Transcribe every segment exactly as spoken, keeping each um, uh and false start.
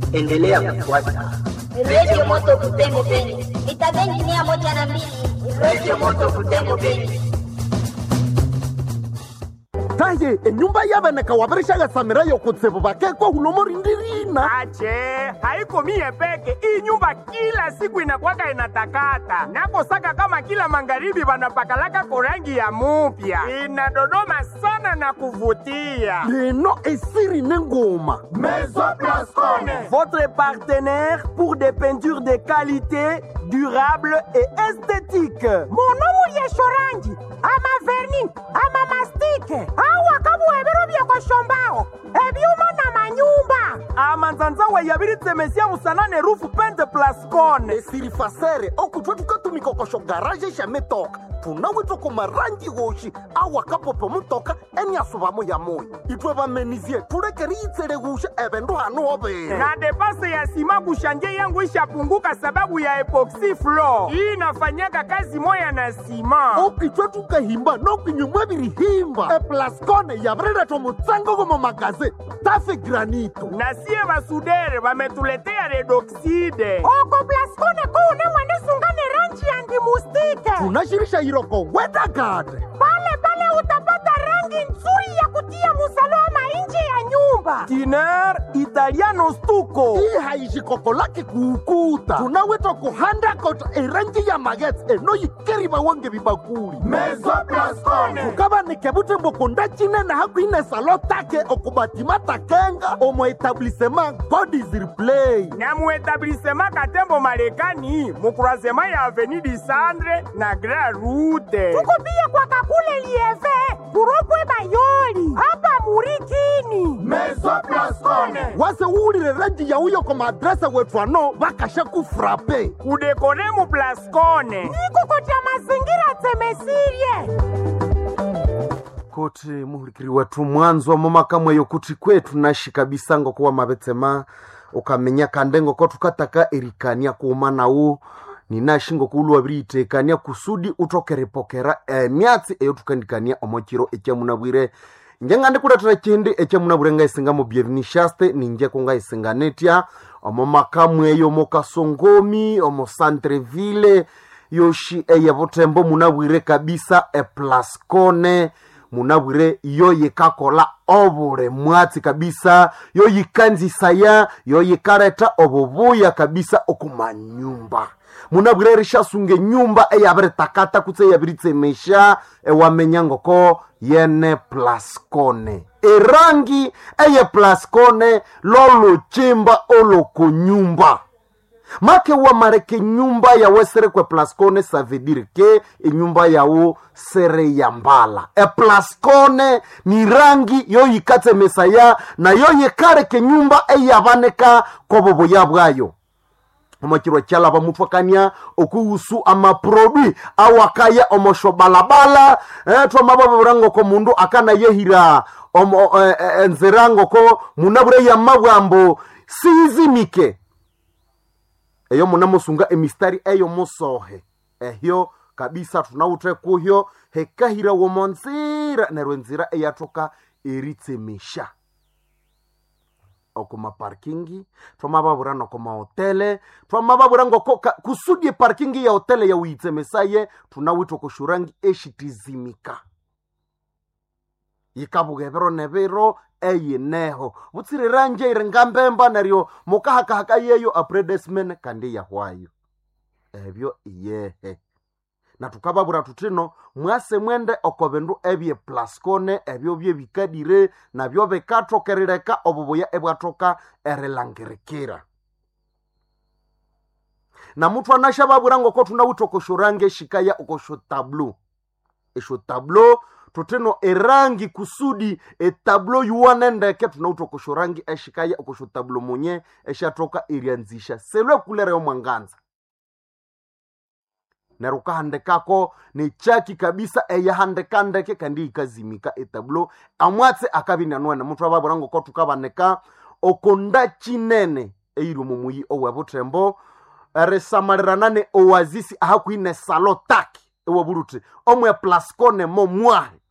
Endelea kufuata Radio Moto Butembo Beni. Itabendi mia moja na mbili. Radio Moto Butembo Beni. Taye, enyumba yabaneka wabarishaga samira yokutsebo bakekwa hulomori ndirina. Ache, haiko mie peke. Hii nyumba kila siku inakuwaka inatakata. Nako saka kama kila magharibi wanapakalaka korangi ya mupya. Inadodoma sana na kuvutia. Leno esiri nengoma. Maison Blascone. Votre partenaire pour des peintures de qualité, durable et esthétique. Monomu yeshorangi, ama verni, ama mastike. Awa kabu ebero bya kwa shombao. Ebyuma na manyumba. Amanzanza wa yabiri temesia musanane rufu pente Blascone. Esiri fasere okutwa tukatumika kosho garage shametoka. Tunawe toko marangi goshi awa kapopo mutoka eni asubamo ya moyo. Itwe bamenizie turekeri itsere gusha ebendo hano obe. Na depase ya sima kushanje yangu ishapunguka sababu ya epoxy floor. Hii inafanyaka kazi moya na sima. Okitwa tukahimba no kinyumwa birihimba. E Blascone yabreda tomutsango gomo magaze. Tafe granito. Na siye basudere bametuletea redoxide. Oko Blascone kuune mwende sungane rangi andi mustike. Tunashirisha iroko weda gade. Pale pale utapata rangi nzuri ya kutia musalama nje ya nyumba. Tiner italiano stuko. Hii haishikoko laki kukuta. Tunaweta kuhanda kota erangi ya magets eno yikeri bawange bibakuri. Maison Blascone. Tukaba nikebute mbokunda chine na haku ine salotake okubatima takenga omo etablissement God is replay. Na mu etablissement Katembo Marekani mukurasema ya Avenue du Centre na Grand Route. Tukubia kwa kakule lieve, kurokwe bayoli, hapa murikini. Maison Blascone. Wase uulire rangi ya uyo koma adresa wetu ano bakasha kufrape. Kudekore mu Blascone. Niko kocha mazingira temesirie. Kuti muhurikiri wetu mwanzo momakamwe yokuti kwetu nashi kabisa ngo kuwa mabetsema ukamenya kandengo ko tukataka erikania kuumana u ninashi ngo kulwa biritekania kusudi utokerepokera emyatsi eyo tukandikania omokiro ekyamunabwire njenga ndikuletera kindi ekyamunabwire ngaisinga mu Bienvenue ninje kunga isinganetia omomakamwe yo mokasongomi omo Centreville yoshi eye Butembo munabwire kabisa e Blascone munabwire yo yikakola obure mwati kabisa yo yikanzisaya yo yikareta obubuya kabisa okumanyumba munabwire rishasunge nyumba eyabere takata kutse yabiritsemesha ewamenyango ko yene Blascone erangi eye Blascone lolo chimba olo kunyumba make wa mareke nyumba ya wesere kwe Blascone ça veut dire que e nyumba ya u sere ya mbala e Blascone ni rangi yo yikatse mesaya na yo yekare ke nyumba e yabaneka kobobo yabwayo omokiro cyala bamutwakania okuhusu ama produit awakaya omosho balabala eh twa mababo rango ko mundu akana yehira omo eh, eh, enzerango ko munabure ya mabwambo sizimike eyo munamusunga emistari eyo musohe ehyo kabisa tunawutre kuhyo hekahira wo monzira nerwenzira eyatoka eritsemesha okuma parkingi twamababura no koma hotele twamababura ngo kusudi parkingi ya hotele ya uitsemesaye tunawito kushurangi eshitizimika yikabugebero nebero eye neho butsire ranje irengambemba naryo mukahakahaka yeyo apredesmen kandi ya hwayo ebyo yehe na tukababura tutino mwase mwende okobendu ebye Blascone ebyo bye bikadire na byo bekatokerereka obubuya ebwatoka erelangerekera na mutwa nashababura ngo ko tunawito koshurange shikaya okosho tableau esho tableau tuteno erangi kusudi e tableau yuanende ke tunauto koshorangi eshikaya okosho tableau monye eshatoka irianzisha selwe kulere yo mwanganza neruka handekako ni chaki kabisa eya handekandeke kandi ikazimika e tableau amwatse akabinanwa na mutwa baburango ko tukabaneka okonda chinene eiro mumuyi owe Butembo resamarranane oazisi ahakuine salotaki ewa burute omwe Blascone mo mwahe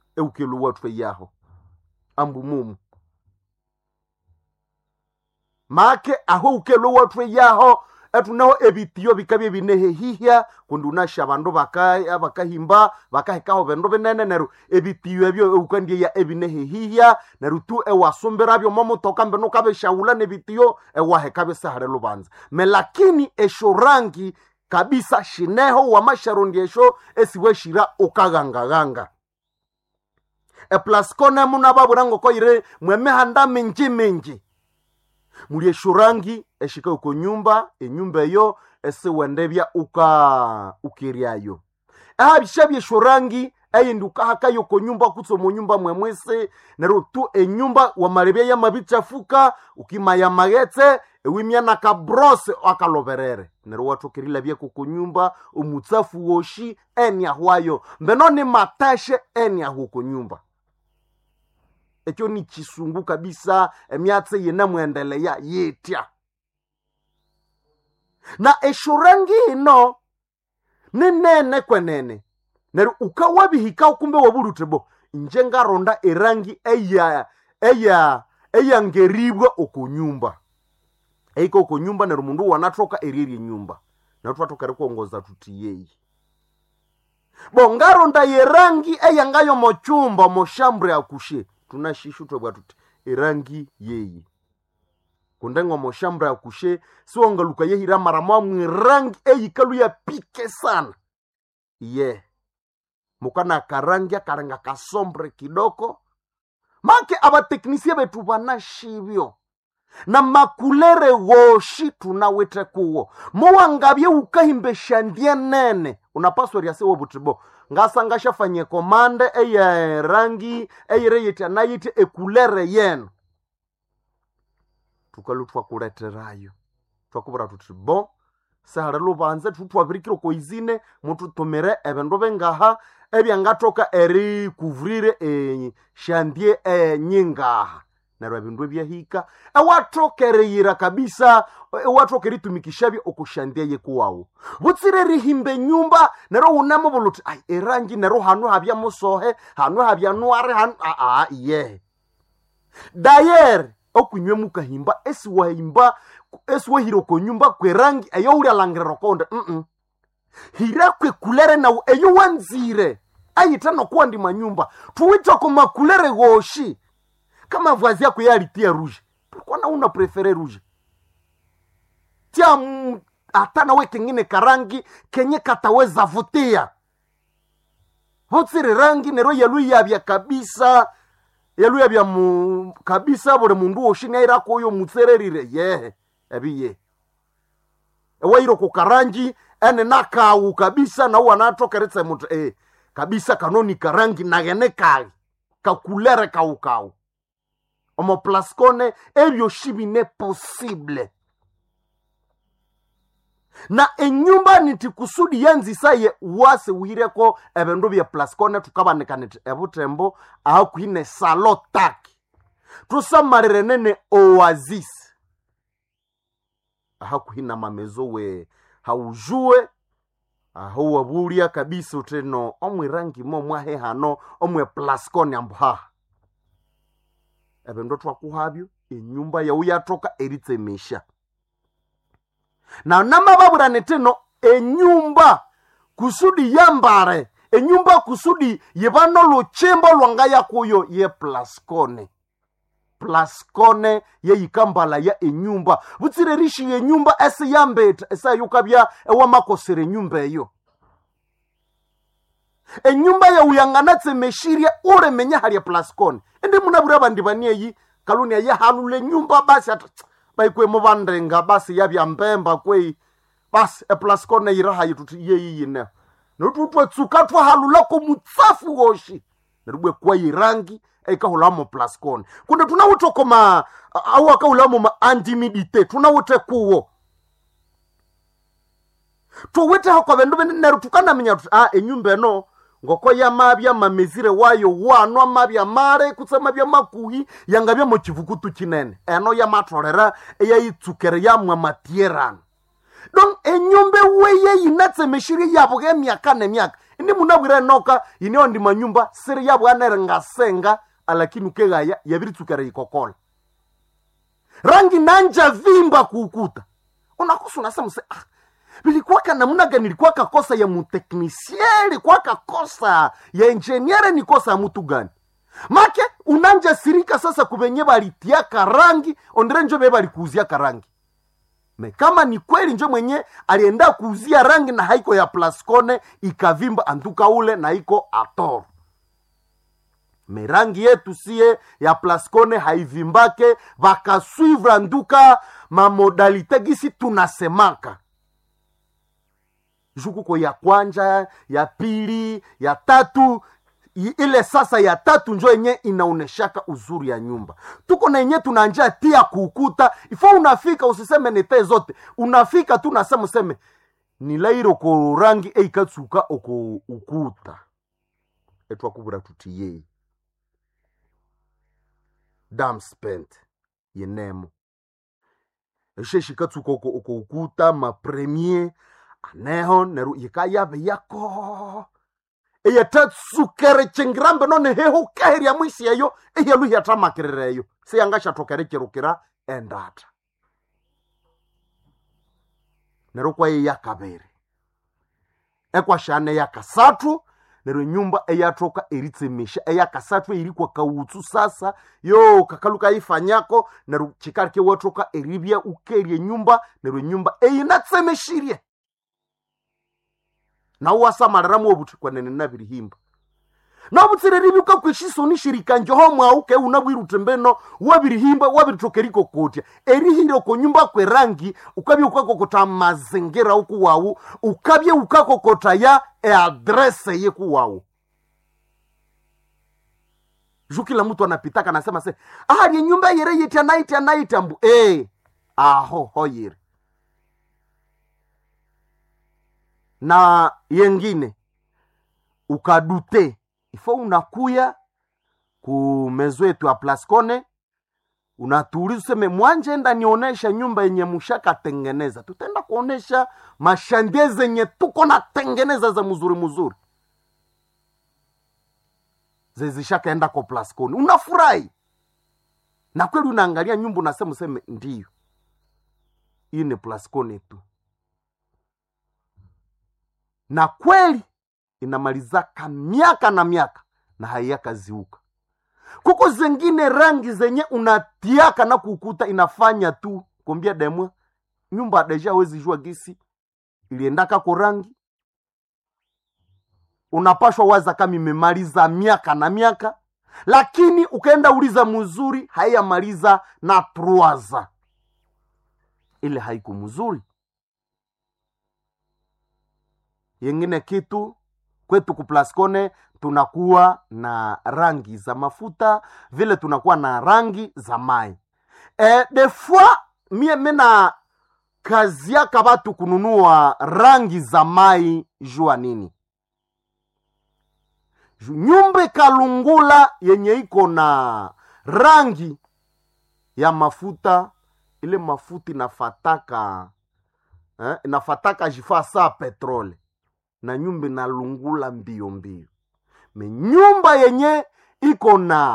eukelu watu yaho ambu mumu make aho ukelo watwe yaho etunaho ebitiyo bikabye binehehihya kundi unasha bandu bakaya bakahimba bakahikaho bendo benene neru ebitiyo ebyo ukandye ya ebinehehihya neru tu ewasumbira byo momotoka mbeno kabe shaula nebitiyo ewahekabe sahare lubanza me lakini eshorangi kabisa shineho wa masharundi esho esiwe shira ukagangaganga e plaskone muna baburango koire mwemehanda minji minji muri eshorangi eshika uko nyumba enyumba yo esiwendebya uka ukiriayo ahabishabye eshorangi ayinduka hakayo ko nyumba kutso mu nyumba mwemwese nero tu enyumba wa marebya ya mabichafuka ukimaya magetse ewimya na kabrose akaloberere nero watu kirila bya ku nyumba umutsafu woshi enya hwayo mbenoni matashe enya huko nyumba ekyo ni chisungu kabisa emyatse yena muendelea yetya na eshorangi ino ninene kwenene neru ukawabihika kumbe wabulutebo njenga ronda erangi eya eya eya ngeribwa okunyumba eiko okunyumba neru mundu wanatoka eriri nyumba na twatoka kuongoza tutiyei bongaronda yerangi eya ngayo mochumba moshambre akushe tunashishu twebwa tuti erangi yeyi kundengo moshambre akushe siwonga luka yehira marama mwirangi eyikalu ya pike sana ye yeah. Mukana karangia karanga kasombre kidoko make abateknisia betu banashibyo na makulere woshi tunawete kuwo muwangabye ukahimbe shandie nene unapaswa riase wobutibo ngasanga shafanye komande eye rangi eye yete anayite ekulere yenu tukalutwa kuleterayo twakubura tutibo sahara lubanze tutwabirikiro koizine mutu tomere ebendo bengaha ebyangatoka eri kuvrire e shandie e nyingaha nero ebindu byahika ewatokereyira kabisa ewatokeri tumikishabye okushandie yekuwawo butsire rihimbe nyumba nero unamo buluti ai erangi nero hanu habya musohe hanu habya nuare hanu a a ye dayer okunywe mukahimba esiwahimba esiwahiro ko nyumba kwerangi ayo uri alangirero konde mm -mm. hirakwe kulere na eyo wanzire ayitano kuwa ndi manyumba tuwita ko makulere goshi kama vazi yako yalitia rouge kwa na una prefere rouge tia m... atana we kengine karangi kenye kataweza vutia hotsire rangi nero yalu yabya kabisa yalu yabya mu kabisa bore mundu oshini aira ko yo mutsererire ye ebiye ewairo ko karangi ene nakawu kabisa na wanatokeretse mutu eh kabisa kanoni karangi nagene kali kakulere kaukau omo plaskone ebyo shibine possible na enyumba nitikusudi yanzi saye wase uhireko ebendo bya plaskone tukabanekanete ebutembo aho kuine salotaki tusamarire nene oasis aho kuhina mamezo we haujue aho wabulia kabisa uteno omwe rangi mo mwahe hano omwe plaskone ambuha ebendo twakuhabyo enyumba ya uyatoka eritsemesha na nama baburane teno enyumba kusudi yambare enyumba kusudi yebano lochembo lwangaya kuyo ye plaskone plaskone ye ikambala ya enyumba butsire rishi ye nyumba ese yambeta esa yukabya ewa makosere nyumba eyo enyumba ya uyanganatse meshiria ure menya hali ya plaskone ende munabura bandi baniyi kaluni ya halule nyumba basi ata baikwe mubandenga basi yabya mpemba kwe basi e plaskone iraha yitu yeyi ne notutwa tsukatwa halula ko mutsafu goshi nerubwe kwa irangi eka mo plaskone kunde tunawuto ma au akawulamo ma antimidite tunawute kuwo tuwete hako bendo beneru tukana menya ah enyumba no ngoko ya mabya mamezire wayo wanwa mabya mare kusema bya makuhi yangabya mo kivukutu kinene eno ya matorera eya itsukere ya mwa matieran don enyumbe weye inatse meshiri yabo ge myaka ne myaka ndi munabwira noka inyo ndi manyumba siri yabo anere ngasenga alakini ukegaya yabiri tsukere ikokola rangi nanja vimba kuukuta, unakosa unasema se ah, bilikuwaka namna gani? Ilikuwaka kosa ya muteknisie, ilikuwaka kosa ya engineer, ni kosa ya mtu gani? Make unanja sirika sasa kubenye balitiaka rangi ondire njo beba alikuuzia rangi. Me kama ni kweli njo mwenye alienda kuuzia rangi na haiko ya Plascone ikavimba, antuka ule na iko ator. Me rangi yetu siye ya Plascone haivimbake, vakasuivra anduka ma modalite gisi tunasemaka. Jukuko ya kwanja, ya pili, ya tatu, ile sasa ya tatu njo yenye inaoneshaka uzuri ya nyumba. Tuko na yenye tunanja tia kukuta, ifo unafika usiseme nete zote. Unafika tu nasema useme nilairo ko rangi eikatsuka oko ukuta. Etwa kubura tutiye. Dam spent yenemo. Esheshi katsuka oko oko ukuta ma premier aneho neru yikayabe yako. Eya tatsukere chingrambe none heho kahiri ya mwisi yayo eya luhi atamakerere yayo seyangasha tokere kirukira endata nero kwa eya kabere ekwa shane ya kasatu nero nyumba eya toka eritsemisha eya kasatu iri kwa kautsu sasa yo kakaluka ifanyako nero chikarike watoka eribia ukerie nyumba nero nyumba eyi natsemeshirie na uwasa mararamu obuti kwa nene nabiri himba. Na obutsire ribuka kweshiso ni shirika njoho mwauke unabwiru tembeno wabiri himba wabiri tokeriko kotia. Eri hiro ko nyumba kwe rangi ukabye ukako kota mazingira uku wawu ukabye ukako kota ya e adrese yeku wawu. Jukila mtu anapitaka anasema se ah ni nyumba yere yeti anaiti anaiti ambu eh aho hoyere. Na yengine ukadute ifo unakuya ku mezo yetu ya Plascone unatuuliza useme mwanje enda nionesha nyumba yenye mushaka tengeneza, tutenda kuonesha mashandie zenye tuko na tengeneza za mzuri mzuri zezishaka enda kwa Plascone, unafurahi na kweli unaangalia nyumba unasema useme ndiyo hii ni Plascone tu. Na kweli inamalizaka miaka na miaka na hayaka ziuka. Kuko zengine rangi zenye unatiaka na kukuta inafanya tu kumbia demwa nyumba deja wezi jua gisi iliendaka kwa rangi. Unapashwa waza kama imemaliza miaka na miaka, lakini ukaenda uliza mzuri hayamaliza na truaza. Ile haiku mzuri. Yengine kitu kwetu ku Plascone tunakuwa na rangi za mafuta, vile tunakuwa na rangi za mai. E, de fois mie mena kazi yaka batu kununua rangi za mai jua nini? Nyumba kalungula yenye iko na rangi ya mafuta, ile mafuta inafataka eh, inafataka jifa saa petrole. Na nyumba na lungula mbio mbio. Me nyumba yenye iko na